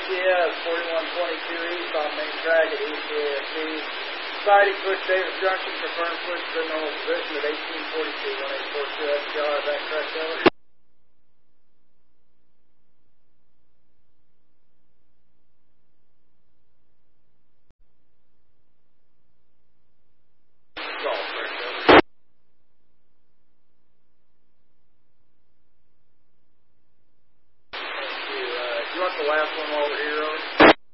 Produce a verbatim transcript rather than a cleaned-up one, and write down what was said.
T S, forty-one twenty-two east on main track at East A S C. Sighting push Davis Junction, confirmed push to normal position at eighteen forty-two, one eight four two F T R, back track seven. You want the last one while we're here?